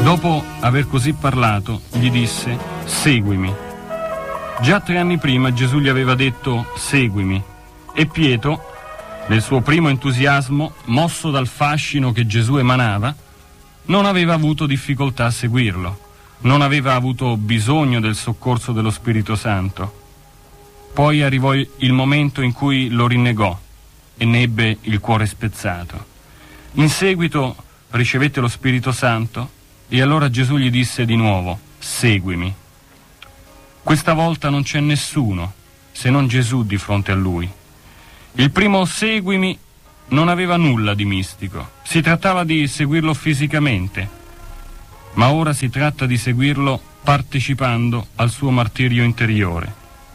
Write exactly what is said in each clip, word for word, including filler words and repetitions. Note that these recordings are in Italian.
Dopo aver così parlato, gli disse: seguimi. Già tre anni prima Gesù gli aveva detto: seguimi. E Pietro, nel suo primo entusiasmo, mosso dal fascino che Gesù emanava, non aveva avuto difficoltà a seguirlo, non aveva avuto bisogno del soccorso dello Spirito Santo. Poi arrivò il momento in cui lo rinnegò e ne ebbe il cuore spezzato. In seguito ricevette lo Spirito Santo e allora Gesù gli disse di nuovo: seguimi. Questa volta non c'è nessuno se non Gesù di fronte a lui. Il primo seguimi non aveva nulla di mistico, si trattava di seguirlo fisicamente, ma ora si tratta di seguirlo partecipando al suo martirio interiore.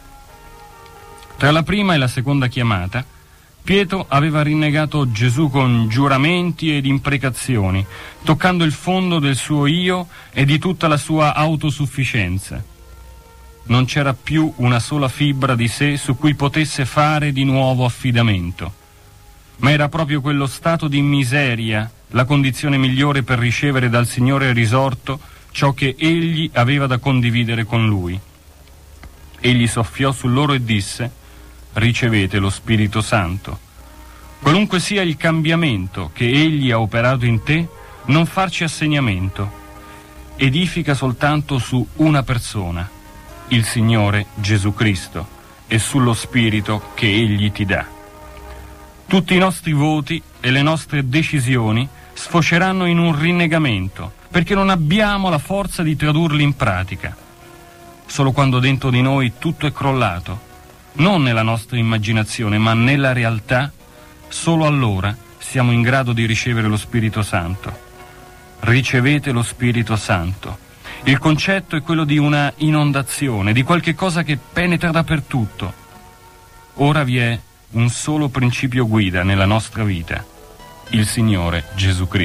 Tra la prima e la seconda chiamata, Pietro aveva rinnegato Gesù con giuramenti ed imprecazioni, toccando il fondo del suo io e di tutta la sua autosufficienza. Non c'era più una sola fibra di sé su cui potesse fare di nuovo affidamento, ma era proprio quello stato di miseria la condizione migliore per ricevere dal Signore risorto ciò che egli aveva da condividere con lui. Egli soffiò su loro e disse: ricevete lo Spirito Santo. Qualunque sia il cambiamento che egli ha operato in te, non farci assegnamento. Edifica soltanto su una persona, il Signore Gesù Cristo, e sullo Spirito che egli ti dà. Tutti i nostri voti e le nostre decisioni sfoceranno in un rinnegamento, perché non abbiamo la forza di tradurli in pratica. Solo quando dentro di noi tutto è crollato, non nella nostra immaginazione, ma nella realtà, solo allora siamo in grado di ricevere lo Spirito Santo. Ricevete lo Spirito Santo. Il concetto è quello di una inondazione, di qualche cosa che penetra dappertutto. Ora vi è un solo principio guida nella nostra vita: il Signore Gesù Cristo.